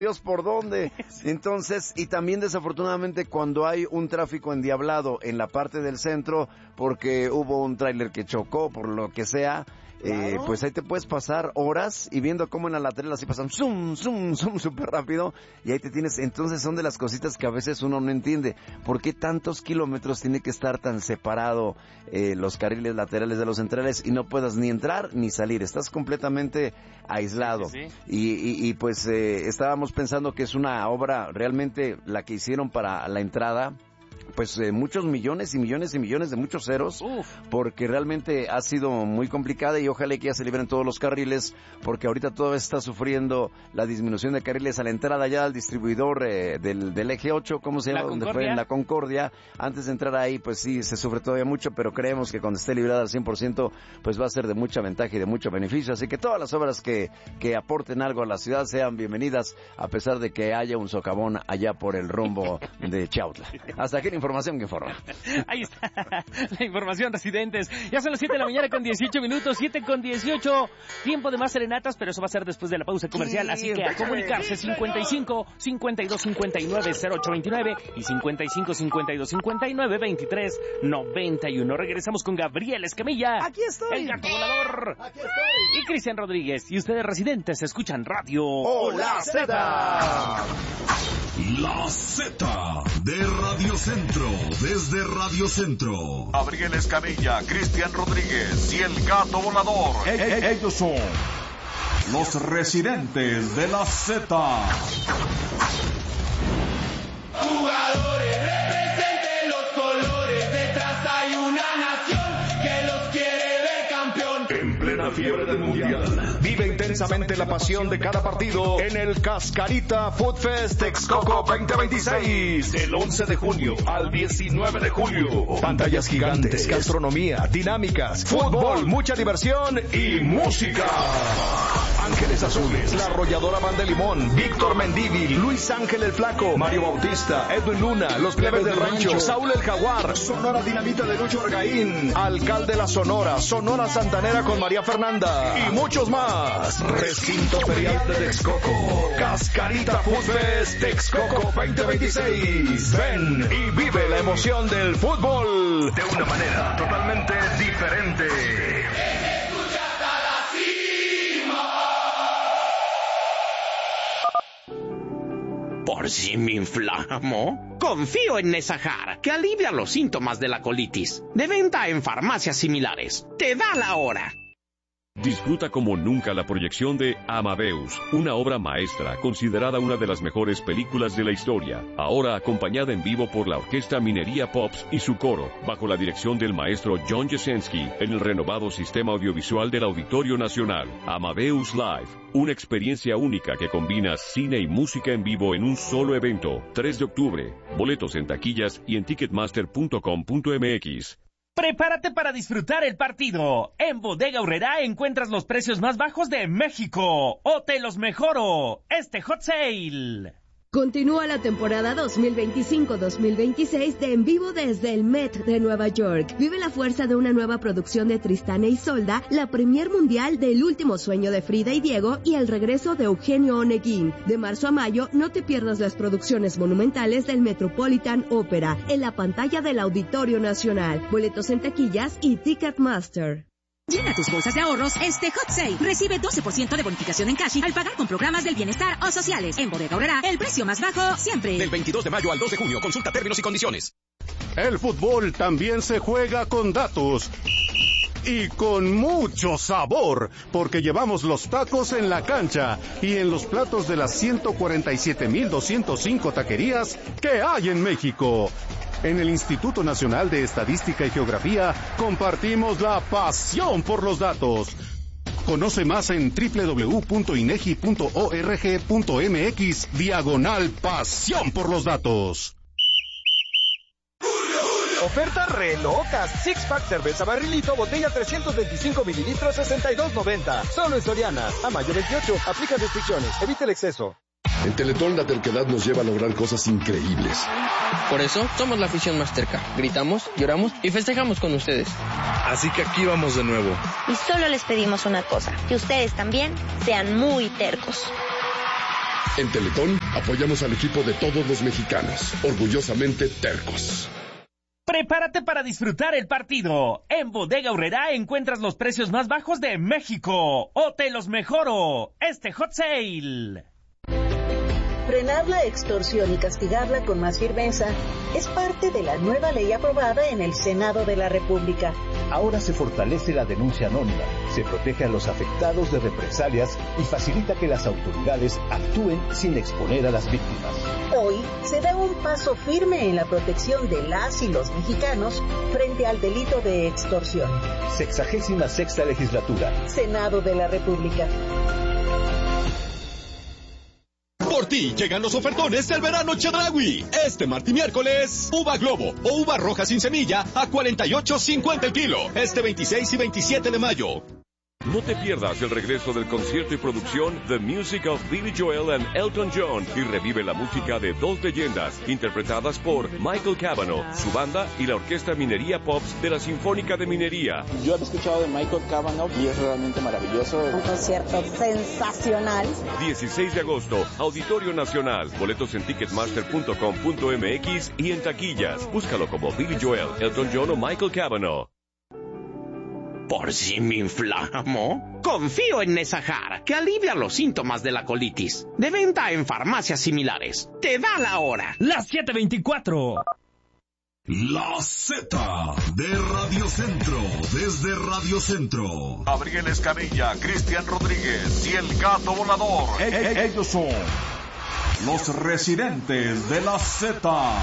Dios por dónde. Entonces, y también desafortunadamente cuando hay un tráfico endiablado en la parte del centro, porque hubo un tráiler que chocó, por lo que sea, claro. Pues ahí te puedes pasar horas y viendo cómo en la lateral así pasan zoom, zoom, zoom, súper rápido, y ahí te tienes. Entonces son de las cositas que a veces uno no entiende. ¿Por qué tantos kilómetros tiene que estar tan separado los carriles laterales de los centrales y no puedas ni entrar ni salir? Estás completamente aislado. Sí. Y pues estábamos pensando que es una obra realmente la que hicieron para la entrada, pues muchos millones y millones y millones de muchos ceros. Porque realmente ha sido muy complicada y ojalá que ya se liberen todos los carriles, porque ahorita todavía está sufriendo la disminución de carriles a la entrada ya al distribuidor del eje 8, ¿cómo se llama? Donde fue en la Concordia. Antes de entrar ahí, pues sí, se sufre todavía mucho, pero creemos que cuando esté liberada al 100%, pues va a ser de mucha ventaja y de mucho beneficio. Así que todas las obras que aporten algo a la ciudad sean bienvenidas, a pesar de que haya un socavón allá por el rumbo de Chautla. Hasta aquí la información que informa. Ahí está la información, residentes. Ya son las 7 de la mañana con 18 minutos, 7 con 18. Tiempo de más serenatas, pero eso va a ser después de la pausa comercial. Así que a comunicarse 55 52 59 0829 y 55 52 59 23 91. Regresamos con Gabriel Escamilla. Aquí estoy. El gato volador. Aquí estoy. Y Cristian Rodríguez. Y ustedes, residentes, escuchan Radio Hola Z. La Z de Radio Centro, desde Radio Centro. Gabriel Escamilla, Cristian Rodríguez y el gato volador. Ellos son los residentes de la Z. Jugadores, representen los colores, detrás hay una nación que los quiere ver campeón. En plena fiebre del mundial, vive intensamente la pasión de cada partido en el Cascarita Food Fest Texcoco 2026, del 11 de junio al 19 de julio. Pantallas gigantes, gastronomía, dinámicas, fútbol, mucha diversión y música. Ángeles Azules, La Arrolladora Banda de Limón, Víctor Mendívil, Luis Ángel el Flaco, Mario Bautista, Edwin Luna, Los Plebes del Rancho, Saúl el Jaguar, Sonora Dinamita de Lucho Argaín, Alcalde La Sonora, Sonora Santanera con María Fernanda y muchos más. Recinto Ferial de Texcoco, Cascarita Food Fest Texcoco 2026. Ven y vive la emoción del fútbol de una manera totalmente diferente. ¿Por si me inflamo? Confío en Nesajar, que alivia los síntomas de la colitis. De venta en farmacias similares. ¡Te da la hora! Disfruta como nunca la proyección de Amadeus, una obra maestra considerada una de las mejores películas de la historia, ahora acompañada en vivo por la Orquesta Minería Pops y su coro, bajo la dirección del maestro John Jesensky, en el renovado sistema audiovisual del Auditorio Nacional. Amadeus Live, una experiencia única que combina cine y música en vivo en un solo evento. 3 de octubre, boletos en taquillas y en ticketmaster.com.mx. Prepárate para disfrutar el partido. En Bodega Aurrerá encuentras los precios más bajos de México. ¡O te los mejoro! Hot Sale. Continúa la temporada 2025-2026 de En Vivo desde el Met de Nueva York. Vive la fuerza de una nueva producción de Tristán e Isolda, la premier mundial del Último Sueño de Frida y Diego y el regreso de Eugenio Oneguín. De marzo a mayo, no te pierdas las producciones monumentales del Metropolitan Opera en la pantalla del Auditorio Nacional. Boletos en taquillas y Ticketmaster. Llena tus bolsas de ahorros Hot Sale. Recibe 12% de bonificación en cash al pagar con programas del bienestar o sociales. En Bodega Aurrerá, el precio más bajo siempre. Del 22 de mayo al 2 de junio. Consulta términos y condiciones. El fútbol también se juega con datos. Y con mucho sabor, porque llevamos los tacos en la cancha y en los platos de las 147,205 taquerías que hay en México. En el Instituto Nacional de Estadística y Geografía compartimos la pasión por los datos. Conoce más en www.inegi.org.mx/pasión por los datos. Ofertas re locas. Six Pack cerveza barrilito, botella 325 mililitros, 62.90. Solo en Soriana. A mayo 28. Aplica restricciones. Evite el exceso. En Teletón la terquedad nos lleva a lograr cosas increíbles. Por eso somos la afición más terca. Gritamos, lloramos y festejamos con ustedes. Así que aquí vamos de nuevo. Y solo les pedimos una cosa, que ustedes también sean muy tercos. En Teletón apoyamos al equipo de todos los mexicanos, orgullosamente tercos. Prepárate para disfrutar el partido. En Bodega Aurrerá encuentras los precios más bajos de México. O te los mejoro. Hot Sale. Frenar la extorsión y castigarla con más firmeza es parte de la nueva ley aprobada en el Senado de la República. Ahora se fortalece la denuncia anónima, se protege a los afectados de represalias y facilita que las autoridades actúen sin exponer a las víctimas. Hoy se da un paso firme en la protección de las y los mexicanos frente al delito de extorsión. 66ª legislatura. Senado de la República. Por ti llegan los ofertones del verano Chedraui. Este martes y miércoles, uva globo o uva roja sin semilla a $48.50 el kilo. Este 26 y 27 de mayo. No te pierdas el regreso del concierto y producción The Music of Billy Joel and Elton John y revive la música de dos leyendas interpretadas por Michael Cavanaugh, su banda y la Orquesta Minería Pops de la Sinfónica de Minería. Yo he escuchado de Michael Cavanaugh y es realmente maravilloso. Un concierto sensacional. 16 de agosto, Auditorio Nacional. Boletos en ticketmaster.com.mx y en taquillas. Búscalo como Billy Joel, Elton John o Michael Cavanaugh. ¿Por si me inflamo? Confío en Nesahar, que alivia los síntomas de la colitis. De venta en farmacias similares. Te da la hora. Las 7:24. La Z de Radio Centro, desde Radio Centro. Gabriel Escamilla, Cristian Rodríguez y el Gato Volador. Ellos son los residentes de la Z.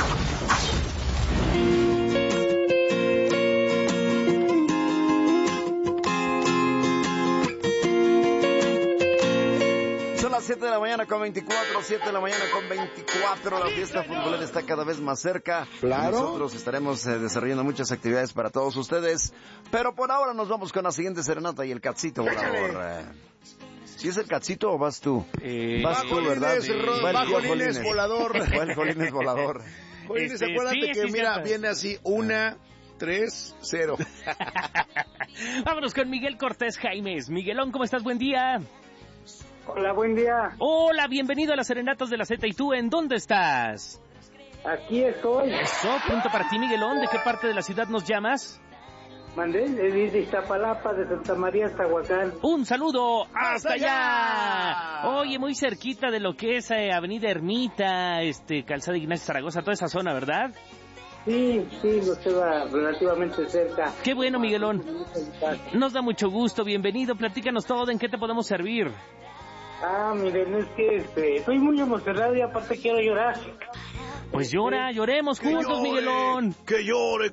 Son las 7 de la mañana con 24, 7 de la mañana con 24. La fiesta futbolera está cada vez más cerca. Claro. Nosotros estaremos desarrollando muchas actividades para todos ustedes. Pero por ahora nos vamos con la siguiente serenata y el Catsito Volador. ¿Sí es el Catsito o vas tú? Vas tú, ¿verdad? Bajolines volador. ¿Cuál Jolines volador? Jolines, acuérdate que mira, viene así, 1, 3, 0. Vámonos con Miguel Cortés Jaimes. Miguelón, ¿cómo estás? Buen día. Hola, buen día. Hola, bienvenido a las serenatas de la Z. ¿Y tú en dónde estás? Aquí estoy. Eso, punto para ti, Miguelón. ¿De qué parte de la ciudad nos llamas? Mandé, de Iztapalapa, de Santa María, Tahuacán. Un saludo hasta allá. Oye, muy cerquita de lo que es Avenida Ermita, Calzada Ignacio Zaragoza, toda esa zona, ¿verdad? Sí, nos queda relativamente cerca. Qué bueno, Miguelón. Nos da mucho gusto, bienvenido. Platícanos todo, ¿en qué te podemos servir? Miren, es que estoy muy emocionado y aparte quiero llorar. Pues lloremos juntos, Miguelón. Que llore.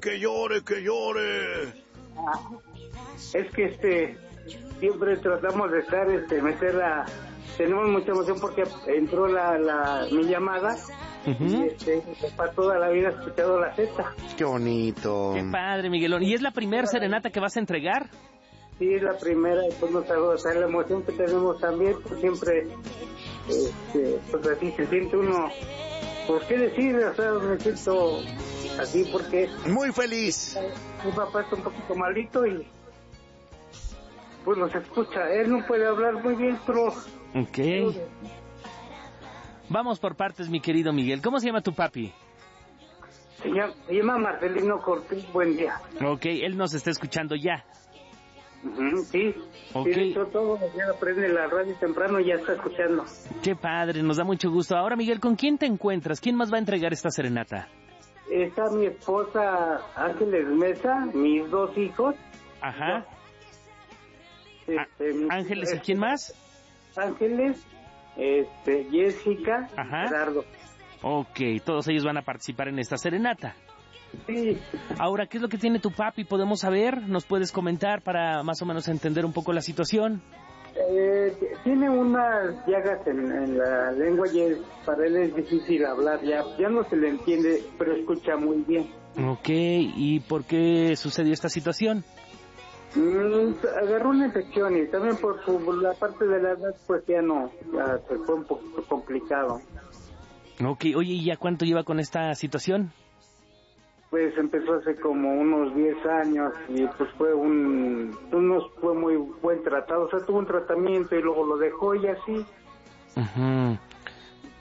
Es que siempre tratamos de estar, tenemos mucha emoción porque entró mi llamada. Y para toda la vida he escuchado la Z. Qué bonito. Qué padre, Miguelón. ¿Y es la primera serenata que vas a entregar? Sí, es la primera, y pues nos hago, la emoción que tenemos también, pues siempre, pues así se siente uno, pues qué decir, o sea, me siento así porque... Muy feliz. Mi papá está un poquito malito y pues nos escucha, él no puede hablar muy bien, pero... Ok. Vamos por partes, mi querido Miguel. ¿Cómo se llama tu papi? Se llama Marcelino Cortés, buen día. Ok, él nos está escuchando ya. Sí, okay. Todo ya prende la radio temprano y ya está escuchando. Qué padre, nos da mucho gusto. Ahora, Miguel, ¿con quién te encuentras? ¿Quién más va a entregar esta serenata? Está mi esposa Ángeles Mesa, mis 2 hijos. Ajá. Ángeles, ¿y quién más? Ángeles, Jessica, ajá. Gerardo. Ok, todos ellos van a participar en esta serenata. Sí. Ahora, ¿qué es lo que tiene tu papi? ¿Podemos saber? ¿Nos puedes comentar para más o menos entender un poco la situación? Tiene unas llagas en la lengua y para él es difícil hablar. Ya no se le entiende, pero escucha muy bien. Ok, ¿y por qué sucedió esta situación? Agarró una infección y también por la parte de la edad, pues ya se fue un poquito complicado. Ok, oye, ¿y ya cuánto lleva con esta situación? Pues empezó hace como unos 10 años y pues no fue muy buen tratado, o sea, tuvo un tratamiento y luego lo dejó y así. Uh-huh.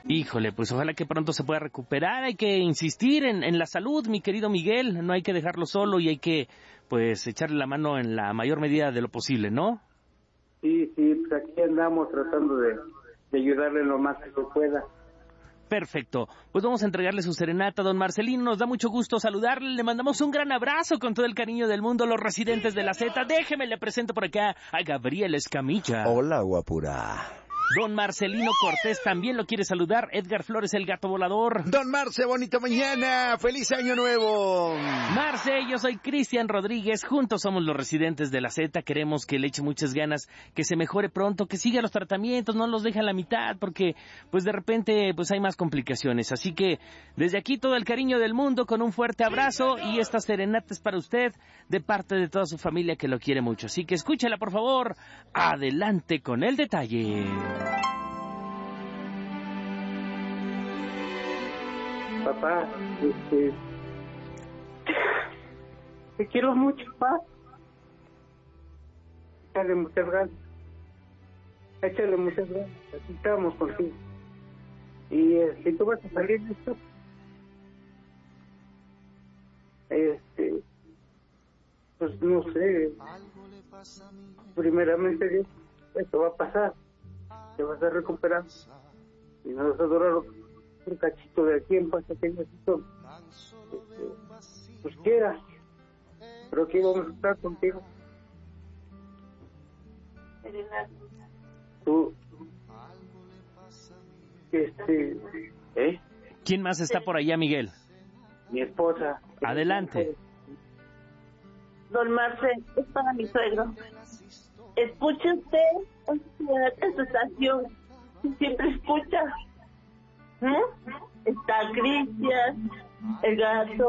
Híjole, pues ojalá que pronto se pueda recuperar. Hay que insistir en la salud, mi querido Miguel. No hay que dejarlo solo y hay que, pues, echarle la mano en la mayor medida de lo posible, ¿no? Sí, pues aquí andamos tratando de ayudarle lo más que se pueda. Perfecto. Pues vamos a entregarle su serenata, don Marcelino. Nos da mucho gusto saludarle. Le mandamos un gran abrazo con todo el cariño del mundo, los residentes de la Z. Déjeme, le presento por acá a Gabriel Escamilla. Hola, guapura. Don Marcelino Cortés también lo quiere saludar. Edgar Flores, el gato volador. Don Marce, bonita mañana. ¡Feliz año nuevo! Marce, yo soy Cristian Rodríguez. Juntos somos los residentes de la Z. Queremos que le eche muchas ganas, que se mejore pronto, que siga los tratamientos, no los deje a la mitad, porque pues de repente pues hay más complicaciones. Así que desde aquí todo el cariño del mundo, con un fuerte abrazo, y esta serenata es para usted de parte de toda su familia que lo quiere mucho. Así que escúchela, por favor. Adelante con el detalle. Papá, te quiero mucho, papá. Échale muchas ganas. Aquí estamos contigo. Y tú vas a salir de esto. Pues no sé. Primeramente, Dios, esto va a pasar. Te vas a recuperar. Y nos vas a durar un cachito de tiempo hasta que necesito, pues quieras, pero aquí vamos a estar contigo. Tú, ¿Quién más está por allá, Miguel? Mi esposa. Adelante. Don Marce, es para mi suegro. Escuche usted esta estación, siempre escucha. Está Cristian, el gato,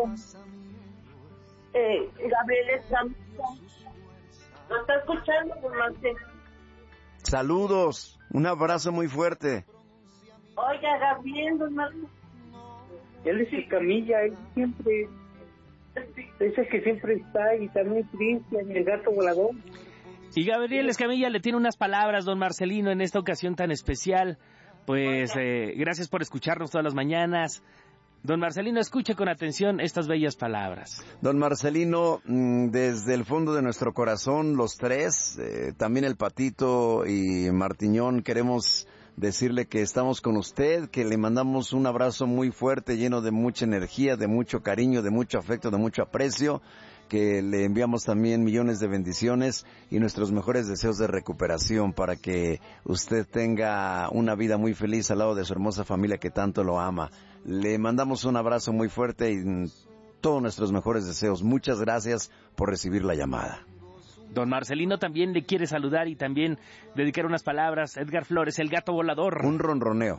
Gabriel Escamilla. ¿Lo está escuchando, don Marce? Saludos, un abrazo muy fuerte. Oiga, Gabriel, don Marce. Él es Escamilla, él siempre, es el que siempre está, y también Cristian, el gato volador. Y Gabriel Escamilla le tiene unas palabras, don Marcelino, en esta ocasión tan especial. Pues gracias por escucharnos todas las mañanas. Don Marcelino, escuche con atención estas bellas palabras. Don Marcelino, desde el fondo de nuestro corazón, los tres, también el Patito y Martiñón, queremos decirle que estamos con usted, que le mandamos un abrazo muy fuerte, lleno de mucha energía, de mucho cariño, de mucho afecto, de mucho aprecio, que le enviamos también millones de bendiciones y nuestros mejores deseos de recuperación para que usted tenga una vida muy feliz al lado de su hermosa familia que tanto lo ama. Le mandamos un abrazo muy fuerte y todos nuestros mejores deseos. Muchas gracias por recibir la llamada. Don Marcelino también le quiere saludar y también dedicar unas palabras. Edgar Flores, el gato volador. Un ronroneo.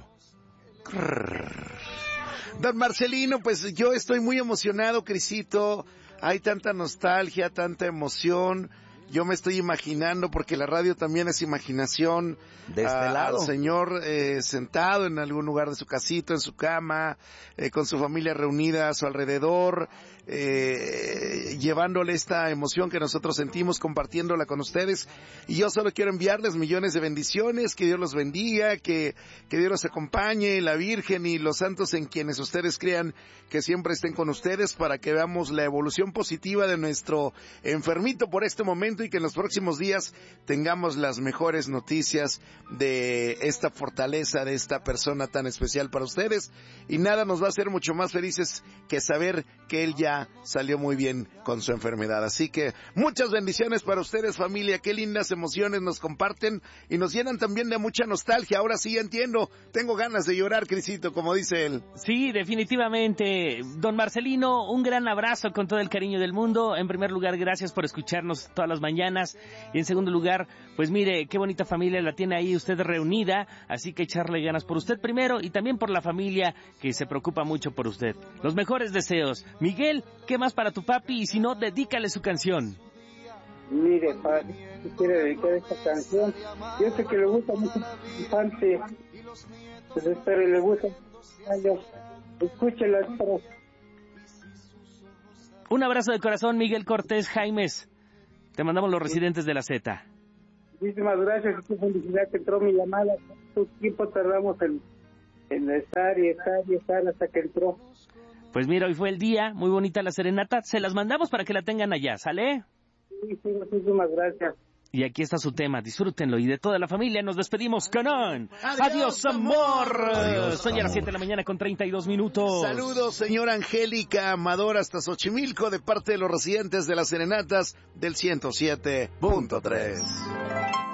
Don Marcelino, pues yo estoy muy emocionado, Crisito. Hay tanta nostalgia, tanta emoción. Yo me estoy imaginando, porque la radio también es imaginación, de este lado, al señor sentado en algún lugar de su casito, en su cama, con su familia reunida a su alrededor, llevándole esta emoción que nosotros sentimos, compartiéndola con ustedes. Y yo solo quiero enviarles millones de bendiciones, que Dios los bendiga, que Dios los acompañe, la Virgen y los santos en quienes ustedes crean, que siempre estén con ustedes, para que veamos la evolución positiva de nuestro enfermito por este momento, y que en los próximos días tengamos las mejores noticias de esta fortaleza, de esta persona tan especial para ustedes. Y nada nos va a hacer mucho más felices que saber que él ya salió muy bien con su enfermedad. Así que muchas bendiciones para ustedes, familia. Qué lindas emociones nos comparten y nos llenan también de mucha nostalgia. Ahora sí entiendo, tengo ganas de llorar, Crisito, como dice él. Sí, definitivamente. Don Marcelino, un gran abrazo con todo el cariño del mundo. En primer lugar, gracias por escucharnos todas las mañanas. Y en segundo lugar, pues mire, qué bonita familia la tiene ahí usted reunida, así que echarle ganas por usted primero y también por la familia que se preocupa mucho por usted. Los mejores deseos. Miguel, ¿qué más para tu papi? Y si no, dedícale su canción. Mire, padre, si quiere dedicar esta canción, yo sé que le gusta mucho infante, pues espero y le gusta. Escúchela. Un abrazo de corazón, Miguel Cortés Jaimes. Te mandamos los residentes de la Z. Muchísimas gracias, qué felicidad que entró mi llamada. ¿Cuánto tiempo tardamos en en estar hasta que entró. Pues mira, hoy fue el día, muy bonita la serenata, se las mandamos para que la tengan allá, ¿sale? Sí, muchísimas gracias. Y aquí está su tema, disfrútenlo. Y de toda la familia nos despedimos con ¡Adiós, amor! Adiós, son ya las 7 de la mañana con 32 minutos. Saludos, señora Angélica Amador, hasta Xochimilco, de parte de los residentes de las serenatas del 107.3.